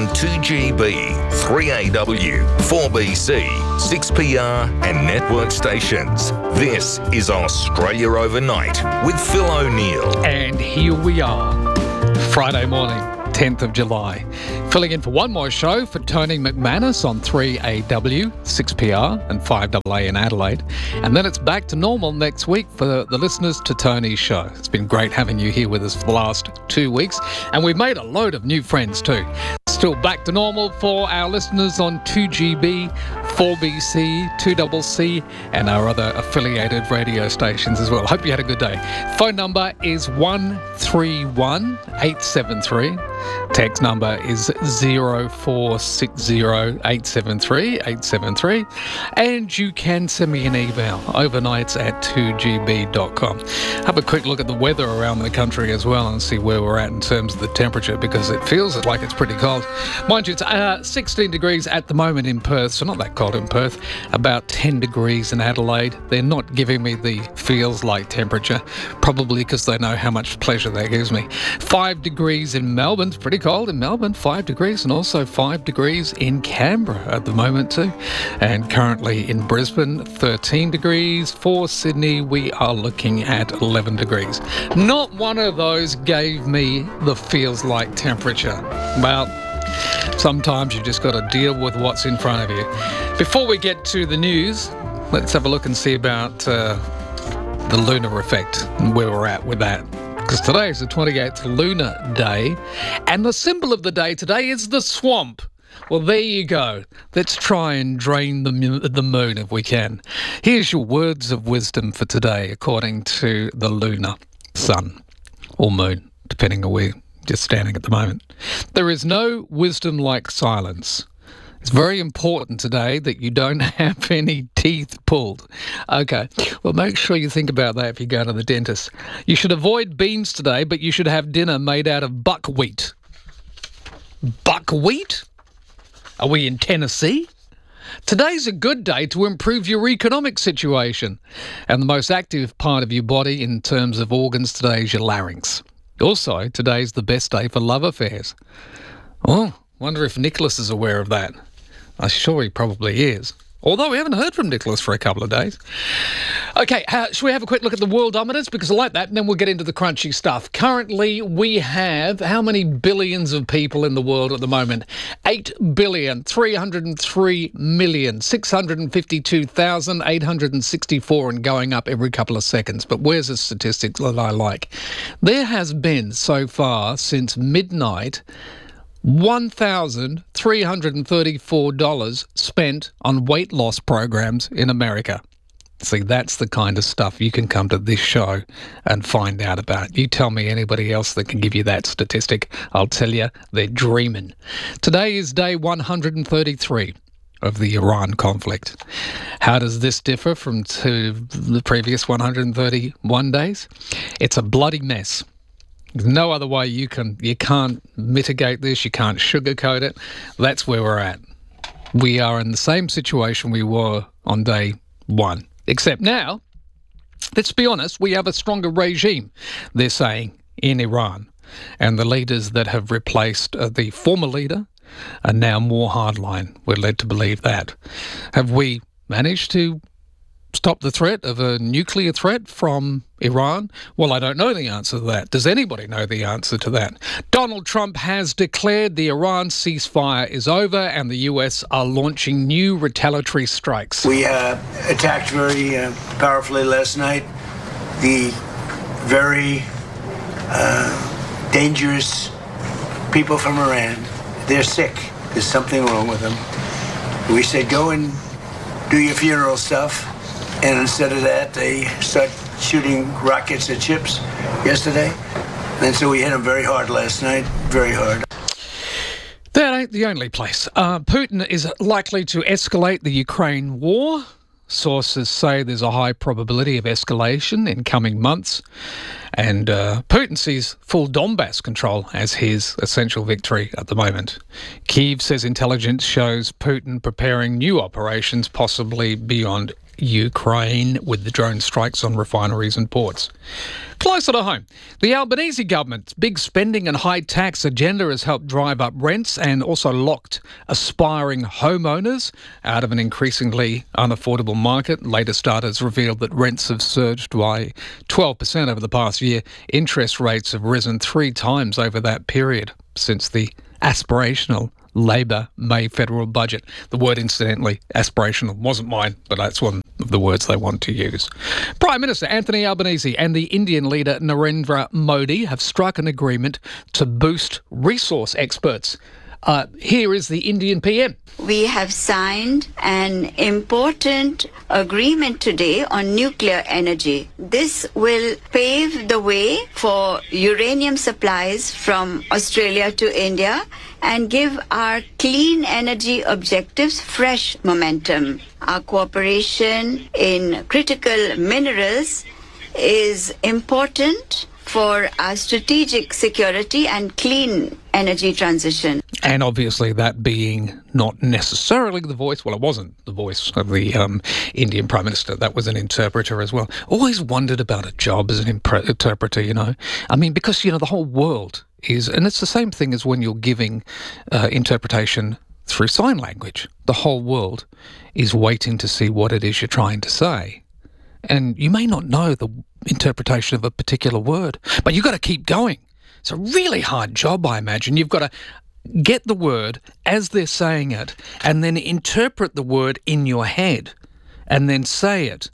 on 2GB, 3AW, 4BC, 6PR and network stations. This is Australia Overnight with Phil O'Neill. And here we are, Friday morning, 10th of July. Filling in for one more show for Tony McManus on 3AW, 6PR and 5AA in Adelaide. And then it's back to normal next week for the listeners to Tony's show. It's been great having you here with us for the last 2 weeks. And we've made a load of new friends too. Still back to normal for our listeners on 2GB, 4BC, 2CC and our other affiliated radio stations as well. Hope you had a good day. Phone number is 131873. Text number is 0460873873. And you can send me an email, overnights@2gb.com. Have a quick look at the weather around the country as well and see where we're at in terms of the temperature, because it feels like it's pretty cold. Mind you, it's 16 degrees at the moment in Perth, so not that cold in Perth. About 10 degrees in Adelaide. They're not giving me the feels like temperature, probably because they know how much pleasure that gives me. 5 degrees in Melbourne. It's pretty cold in Melbourne, 5 degrees, and also 5 degrees in Canberra at the moment too. And currently in Brisbane, 13 degrees. For Sydney, we are looking at 11 degrees. Not one of those gave me the feels like temperature. Well, sometimes you just got to deal with what's in front of you. Before we get to the news, let's have a look and see about the lunar effect and where we're at with that. Because today is the 28th lunar day, and the symbol of the day today is the swamp. Well, there you go. Let's try and drain the moon if we can. Here's your words of wisdom for today, according to the lunar sun or moon, depending on where you're standing at the moment. There is no wisdom like silence. It's very important today that you don't have any teeth pulled. Okay, well, make sure you think about that if you go to the dentist. You should avoid beans today, but you should have dinner made out of buckwheat. Buckwheat? Are we in Tennessee? Today's a good day to improve your economic situation. And the most active part of your body in terms of organs today is your larynx. Also, today's the best day for love affairs. Oh, wonder if Nicholas is aware of that. I'm sure he probably is. Although we haven't heard from Nicholas for a couple of days. Okay, should we have a quick look at the worldometers? Because I like that, and then we'll get into the crunchy stuff. Currently, we have how many billions of people in the world at the moment? 8,303,652,864 and going up every couple of seconds. But where's the statistics that I like? There has been, so far, since midnight, $1,334 spent on weight loss programs in America. See, that's the kind of stuff you can come to this show and find out about. You tell me anybody else that can give you that statistic, I'll tell you they're dreaming. Today is day 133 of the Iran conflict. How does this differ from the previous 131 days? It's a bloody mess. There's no other way you can't mitigate this, you can't sugarcoat it. That's where we're at. We are in the same situation we were on day one. Except now, let's be honest, we have a stronger regime, they're saying, in Iran. And the leaders that have replaced the former leader are now more hardline. We're led to believe that. Have we managed to stop the threat of a nuclear threat from Iran? Well, I don't know the answer to that. Does anybody know the answer to that? Donald Trump has declared the Iran ceasefire is over and the US are launching new retaliatory strikes. We attacked very powerfully last night. The very dangerous people from Iran, they're sick. There's something wrong with them. We said, go and do your funeral stuff. And instead of that, they start shooting rockets at ships yesterday. And so we hit them very hard last night, very hard. That ain't the only place. Putin is likely to escalate the Ukraine war. Sources say there's a high probability of escalation in coming months. And Putin sees full Donbass control as his essential victory at the moment. Kyiv says intelligence shows Putin preparing new operations, possibly beyond Ukraine with the drone strikes on refineries and ports. Closer to home, the Albanese government's big spending and high tax agenda has helped drive up rents and also locked aspiring homeowners out of an increasingly unaffordable market. Latest data has revealed that rents have surged by 12% over the past year. Interest rates have risen 3 times over that period since the aspirational Labor May federal budget. The word, incidentally, aspirational, wasn't mine, but that's one of the words they want to use. Prime Minister Anthony Albanese and the Indian leader Narendra Modi have struck an agreement to boost resource experts. Here is the Indian PM. We have signed an important agreement today on nuclear energy. This will pave the way for uranium supplies from Australia to India and give our clean energy objectives fresh momentum. Our cooperation in critical minerals is important for our strategic security and clean energy transition. And obviously that being not necessarily the voice, well, it wasn't the voice of the Indian Prime Minister. That was an interpreter as well. Always wondered about a job as an interpreter, you know. I mean, because, you know, the whole world is, and it's the same thing as when you're giving interpretation through sign language. The whole world is waiting to see what it is you're trying to say. And you may not know the interpretation of a particular word, but you've got to keep going. It's a really hard job, I imagine. You've got to get the word as they're saying it and then interpret the word in your head and then say it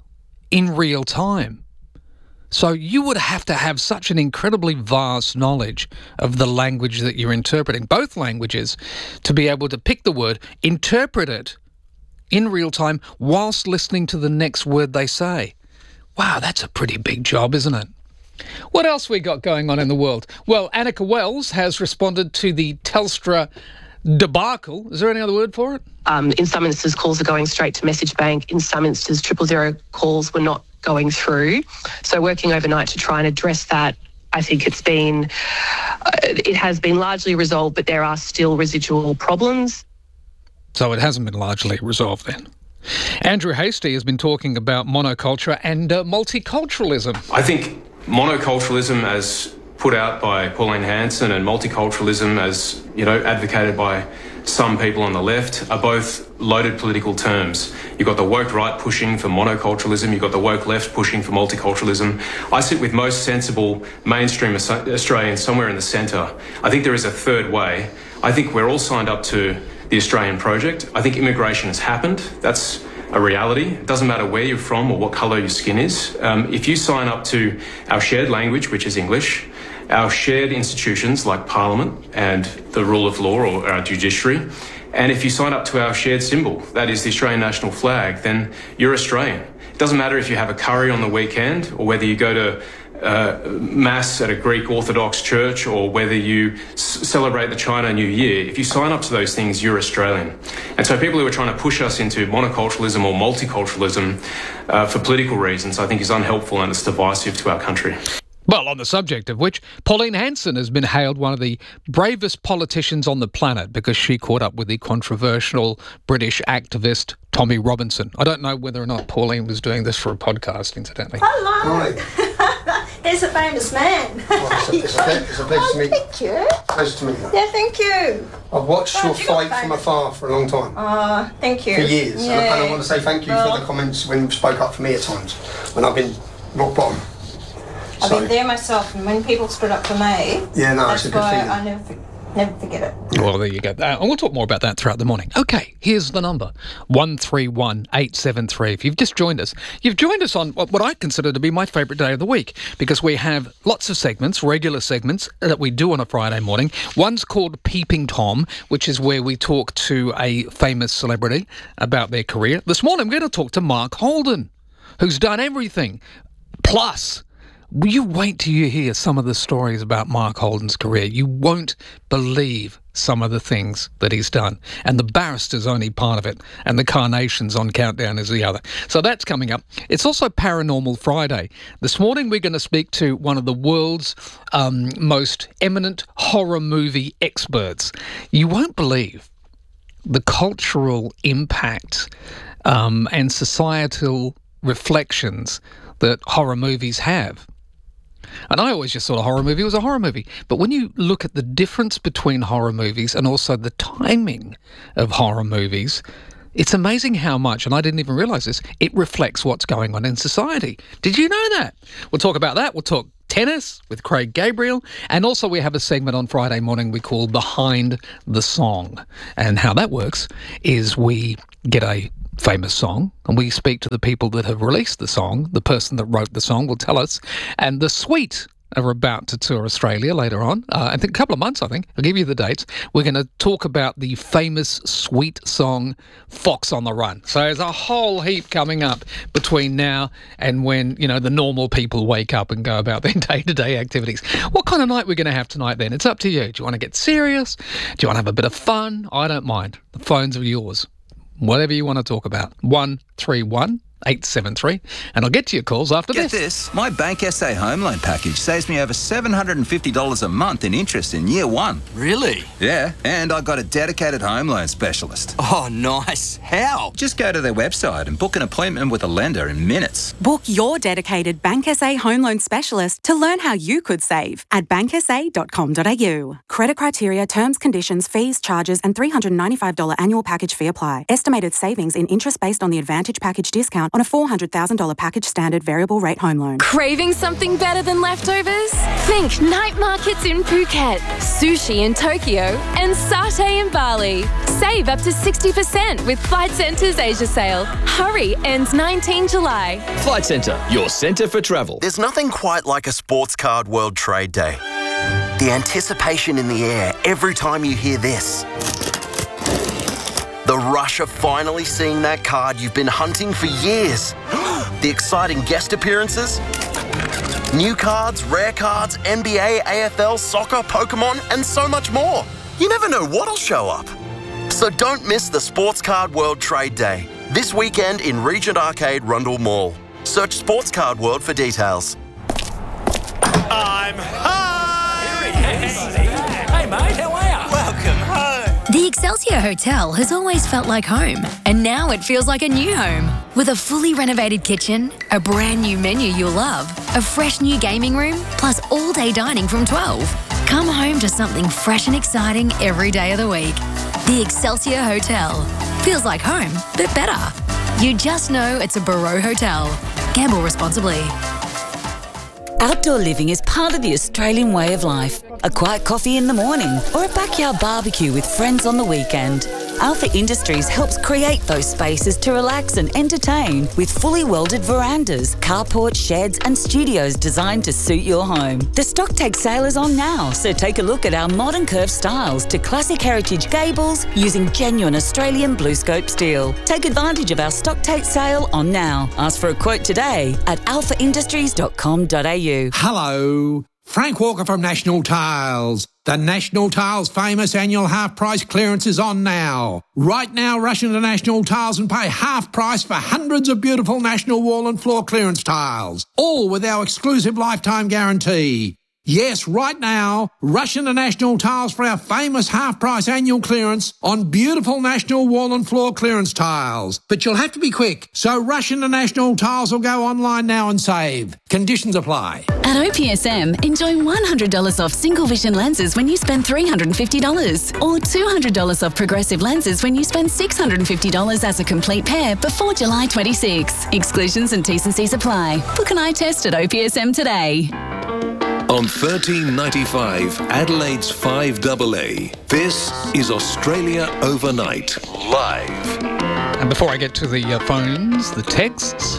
in real time. So you would have to have such an incredibly vast knowledge of the language that you're interpreting, both languages, to be able to pick the word, interpret it in real time whilst listening to the next word they say. Wow, that's a pretty big job, isn't it? What else we got going on in the world? Well, Annika Wells has responded to the Telstra debacle. Is there any other word for it? In some instances, calls are going straight to message bank. In some instances, 000 calls were not going through. So working overnight to try and address that, I think it has been largely resolved, but there are still residual problems. So it hasn't been largely resolved then. Andrew Hastie has been talking about monoculture and multiculturalism. I think monoculturalism, as put out by Pauline Hanson, and multiculturalism, as advocated by some people on the left, are both loaded political terms. You've got the woke right pushing for monoculturalism, you've got the woke left pushing for multiculturalism. I sit with most sensible mainstream Australians somewhere in the centre. I think there is a third way. I think we're all signed up to the Australian project. I think immigration has happened. That's a reality. It doesn't matter where you're from or what colour your skin is. If you sign up to our shared language, which is English, our shared institutions like Parliament and the rule of law or our judiciary, and if you sign up to our shared symbol, that is the Australian national flag, then you're Australian. It doesn't matter if you have a curry on the weekend or whether you go to Mass at a Greek Orthodox church or whether you celebrate the China New Year. If you sign up to those things, you're Australian. And so people who are trying to push us into monoculturalism or multiculturalism for political reasons, I think is unhelpful and it's divisive to our country. Well, on the subject of which, Pauline Hanson has been hailed one of the bravest politicians on the planet because she caught up with the controversial British activist Tommy Robinson. I don't know whether or not Pauline was doing this for a podcast, incidentally. Hello. There's a famous man. It's a pleasure to meet you. Thank you. Pleasure to meet you. Yeah, thank you. I've watched your fight from afar for a long time. Thank you. For years. Yeah. And I want to say thank you for the comments when you spoke up for me at times, when I've been rock bottom. I've been there myself, and when people stood up for me, yeah, no, that's it's a good why feeling. I never forget it. Well, there you go. And we'll talk more about that throughout the morning. Okay, here's the number, 131873. If you've just joined us, you've joined us on what I consider to be my favourite day of the week, because we have lots of segments, regular segments, that we do on a Friday morning. One's called Peeping Tom, which is where we talk to a famous celebrity about their career. This morning, I'm going to talk to Mark Holden, who's done everything. Plus, you wait till you hear some of the stories about Mark Holden's career. You won't believe some of the things that he's done. And The Barrister's only part of it, and The Carnations on Countdown is the other. So that's coming up. It's also Paranormal Friday. This morning we're going to speak to one of the world's most eminent horror movie experts. You won't believe the cultural impact and societal reflections that horror movies have. And I always just thought a horror movie was a horror movie. But when you look at the difference between horror movies and also the timing of horror movies, it's amazing how much, and I didn't even realise this, it reflects what's going on in society. Did you know that? We'll talk about that. We'll talk tennis with Craig Gabriel. And also we have a segment on Friday morning we call Behind the Song. And how that works is we get a famous song and we speak to the people that have released the song. The person that wrote the song will tell us. And the Sweet are about to tour Australia later on. I think a couple of months, I think. I'll give you the dates. We're going to talk about the famous Sweet song, Fox on the Run. So there's a whole heap coming up between now and when, you know, the normal people wake up and go about their day-to-day activities. What kind of night we're going to have tonight then? It's up to you. Do you want to get serious? Do you want to have a bit of fun? I don't mind. The phones are yours. Whatever you want to talk about. 131 873, and I'll get to your calls after Get this. My Bank SA home loan package saves me over $750 a month in interest in year one. Really? Yeah, and I got a dedicated home loan specialist. Oh, nice. How? Just go to their website and book an appointment with a lender in minutes. Book your dedicated Bank SA home loan specialist to learn how you could save at banksa.com.au. Credit criteria, terms, conditions, fees, charges and $395 annual package fee apply. Estimated savings in interest based on the Advantage Package discount on a $400,000 package standard variable rate home loan. Craving something better than leftovers? Think night markets in Phuket, sushi in Tokyo, and satay in Bali. Save up to 60% with Flight Centre's Asia sale. Hurry, ends 19 July. Flight Centre, your centre for travel. There's nothing quite like a Sports Card World Trade Day. The anticipation in the air every time you hear this. The rush of finally seeing that card you've been hunting for years. The exciting guest appearances. New cards, rare cards, NBA, AFL, soccer, Pokemon, and so much more. You never know what'll show up. So don't miss the Sports Card World Trade Day. This weekend in Regent Arcade, Rundle Mall. Search Sports Card World for details. I'm home! Hey mate, how are you? Welcome home. The Excelsior Hotel has always felt like home, and now it feels like a new home. With a fully renovated kitchen, a brand new menu you'll love, a fresh new gaming room, plus all-day dining from 12. Come home to something fresh and exciting every day of the week. The Excelsior Hotel. Feels like home, but better. You just know it's a Barreau Hotel. Gamble responsibly. Outdoor living is part of the Australian way of life. A quiet coffee in the morning or a backyard barbecue with friends on the weekend. Alpha Industries helps create those spaces to relax and entertain with fully welded verandas, carports, sheds and studios designed to suit your home. The stock take sale is on now, so take a look at our modern curved styles to classic heritage gables using genuine Australian BlueScope steel. Take advantage of our stock take sale on now. Ask for a quote today at alphaindustries.com.au. Hello, Frank Walker from National Tiles. The National Tiles famous annual half price clearance is on now. Right now, rush into National Tiles and pay half price for hundreds of beautiful National wall and floor clearance tiles, all with our exclusive lifetime guarantee. Yes, right now, rush into National Tiles for our famous half-price annual clearance on beautiful National wall and floor clearance tiles. But you'll have to be quick, so rush into National Tiles or go online now and save. Conditions apply. At OPSM, enjoy $100 off single vision lenses when you spend $350 or $200 off progressive lenses when you spend $650 as a complete pair before July 26. Exclusions and T&Cs apply. Book an eye test at OPSM today. On 1395 Adelaide's 5AA, this is Australia Overnight, live. And before I get to the phones, the texts,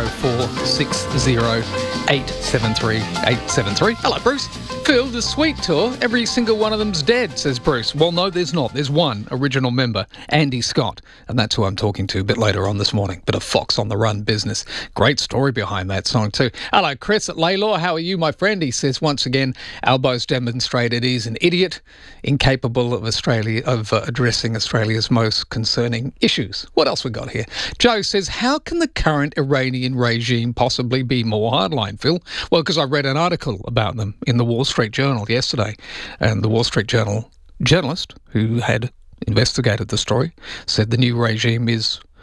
0460873873. Hello, Bruce. Phil, the Sweet Tour, every single one of them's dead, says Bruce. Well, no, there's not. There's one original member, Andy Scott, and that's who I'm talking to a bit later on this morning. Bit of Fox on the Run business. Great story behind that song too. Hello, Chris at Laylaw. How are you, my friend? He says, once again, Albo's demonstrated he's an idiot, incapable of addressing Australia's most concerning issues. What else we got here? Joe says, how can the current Iranian regime possibly be more hardline, Phil? Well, because I read an article about them in the Wall Street Journal yesterday, and the Wall Street Journal journalist who had investigated the story said the new regime is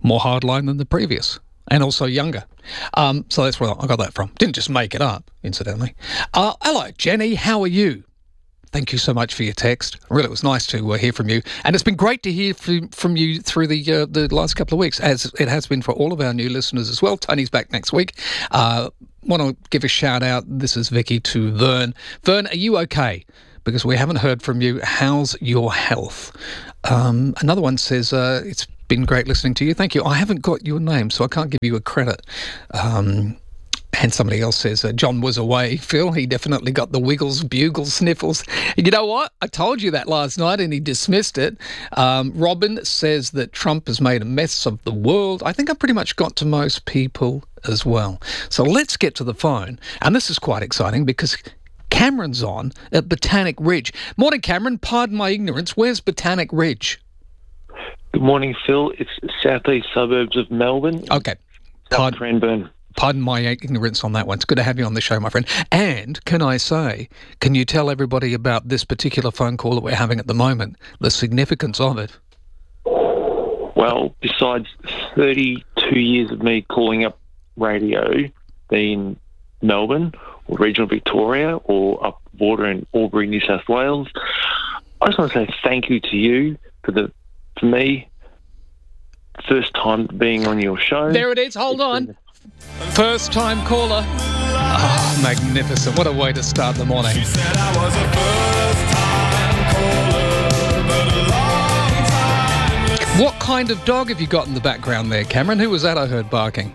more hardline than the previous, and also younger. So that's where I got that from. Didn't just make it up, incidentally. Hello, Jenny. How are you? Thank you so much for your text. Really, it was nice to hear from you. And it's been great to hear from you through the last couple of weeks, as it has been for all of our new listeners as well. Tony's back next week. Want to give a shout out. This is Vicky to Vern. Vern, are you okay? Because we haven't heard from you. How's your health? Another one says, it's been great listening to you. Thank you. I haven't got your name, so I can't give you a credit. And somebody else says, John was away, Phil. He definitely got the wiggles, bugles, sniffles. You know what? I told you that last night and he dismissed it. Robin says that Trump has made a mess of the world. I think I pretty much got to most people as well. So let's get to the phone. And this is quite exciting because Cameron's on at Botanic Ridge. Morning, Cameron. Pardon my ignorance. Where's Botanic Ridge? Good morning, Phil. It's southeast suburbs of Melbourne. Okay. Cranbourne. Pardon my ignorance on that one. It's good to have you on the show, my friend. And can I say, can you tell everybody about this particular phone call that we're having at the moment, the significance of it? Well, besides 32 years of me calling up radio in Melbourne or regional Victoria or up border in Albury, New South Wales, I just want to say thank you to you for me, first time being on your show. There it is. Hold on. First time caller. Oh, magnificent. What a way to start the morning. She said I was a first time caller, but a long time. What kind of dog have you got in the background there, Cameron? Who was that I heard barking?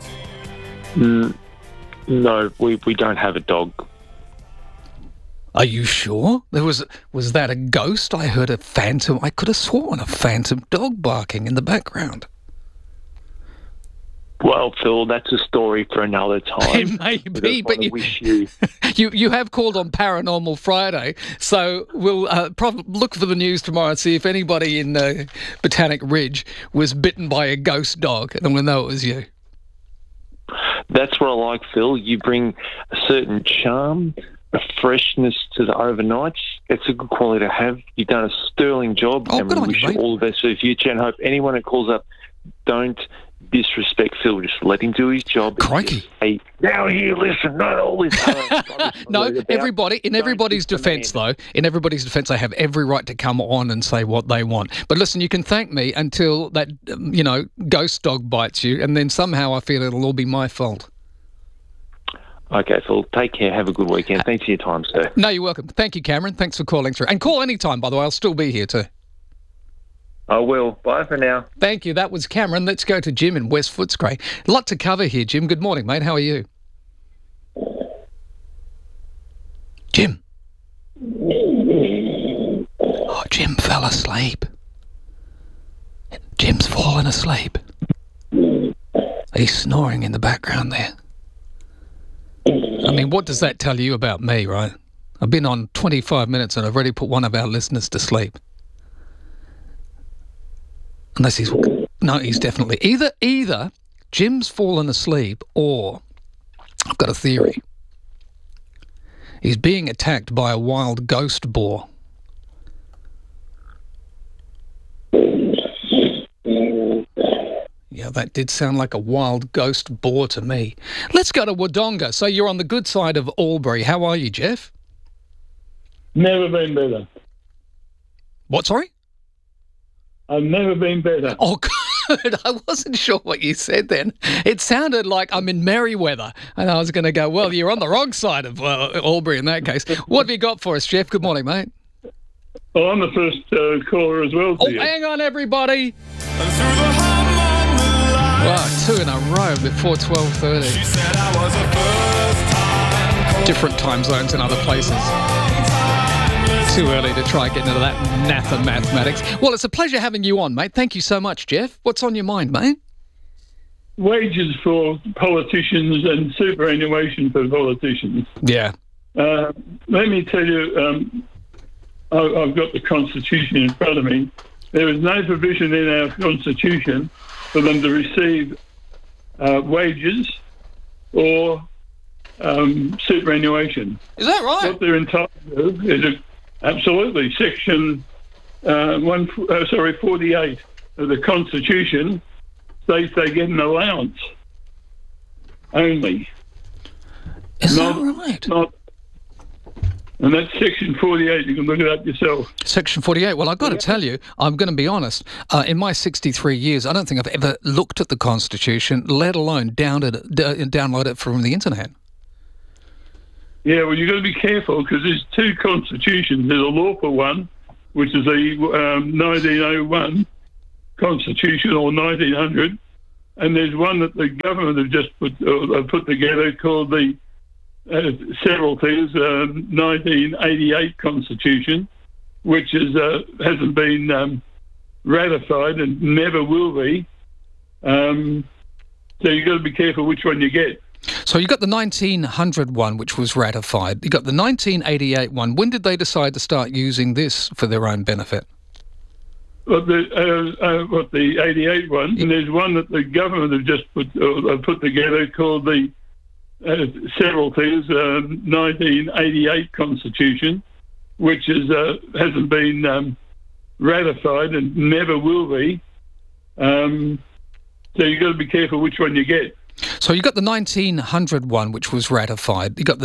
No, we don't have a dog. Are you sure? Was that a ghost? I heard a phantom. I could have sworn a phantom dog barking in the background. Well, Phil, that's a story for another time. It may be, but you have called on Paranormal Friday, so we'll look for the news tomorrow and see if anybody in Botanic Ridge was bitten by a ghost dog, and we'll know it was you. That's what I like, Phil. You bring a certain charm, a freshness to the overnights. It's a good quality to have. You've done a sterling job, and we wish you all the best for the future, and hope anyone that calls up don't disrespect Phil. Just let him do his job. Crikey. Hey, now here, listen, not all this. No, everybody's defence, though, they have every right to come on and say what they want. But listen, you can thank me until that, ghost dog bites you, and then somehow I feel it'll all be my fault. Okay, Phil, take care. Have a good weekend. Thanks for your time, sir. No, you're welcome. Thank you, Cameron. Thanks for calling through. And call any time, by the way. I'll still be here too. I will. Bye for now. Thank you. That was Cameron. Let's go to Jim in West Footscray. A lot to cover here, Jim. Good morning, mate. How are you? Jim. Oh, Jim fell asleep. Jim's fallen asleep. He's snoring in the background there. I mean, what does that tell you about me, right? I've been on 25 minutes and I've already put one of our listeners to sleep. Unless he's definitely either Jim's fallen asleep or I've got a theory. He's being attacked by a wild ghost boar. Yeah, that did sound like a wild ghost boar to me. Let's go to Wodonga. So you're on the good side of Albury. How are you, Jeff? Never been better. What, sorry? I've never been better. Oh, good. I wasn't sure what you said then. It sounded like I'm in Merriweather. And I was going to go, well, you're on the wrong side of Albury in that case. What have you got for us, Jeff? Good morning, mate. Well, I'm the first caller as well. Hang on, everybody. Wow, 2 in a row before 12:30. Different time zones in other places. Too early to try getting into that mathematics. Well, it's a pleasure having you on, mate. Thank you so much, Jeff. What's on your mind, mate? Wages for politicians and superannuation for politicians. Yeah. Let me tell you, I've got the Constitution in front of me. There is no provision in our Constitution for them to receive wages or superannuation. Is that right? What they're entitled to is absolutely Section 48 of the Constitution they get an allowance only. Is that right? And that's Section 48. You can look it up yourself. Section 48. Well, I've got to tell you, I'm going to be honest. In my 63 years, I don't think I've ever looked at the Constitution, let alone download it from the internet. Yeah, well, you've got to be careful because there's two constitutions. There's a lawful one, which is the 1901 Constitution or 1900, and there's one that the government have just put together called the several things, 1988 Constitution, which hasn't been ratified and never will be. So you've got to be careful which one you get. So you got the 1900 one, which was ratified. You got the 1988 one. When did they decide to start using this for their own benefit? Well, the 88 one, and there's one that the government have just put together called the several things, 1988 Constitution, which hasn't been ratified and never will be. So you've got to be careful which one you get. So you got the 1900 one, which was ratified. You got the